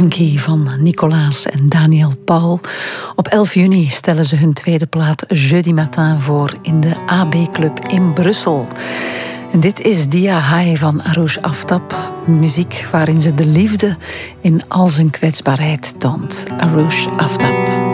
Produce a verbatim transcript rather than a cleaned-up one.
Funky van Nicolaas en Daniel Paul. Op elf juni stellen ze hun tweede plaat Jeudi Matin voor in de A B Club in Brussel. En dit is Dia Hai van Aroush Aftab. Muziek waarin ze de liefde in al zijn kwetsbaarheid toont. Aroush Aftab.